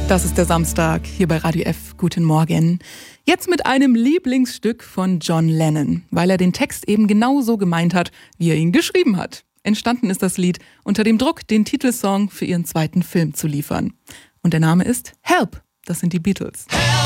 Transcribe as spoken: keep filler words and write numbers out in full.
Das ist der Samstag hier bei Radio F. Guten Morgen. Jetzt mit einem Lieblingsstück von John Lennon, weil er den Text eben genauso gemeint hat, wie er ihn geschrieben hat. Entstanden ist das Lied unter dem Druck, den Titelsong für ihren zweiten Film zu liefern. Und der Name ist Help. Das sind die Beatles. Help!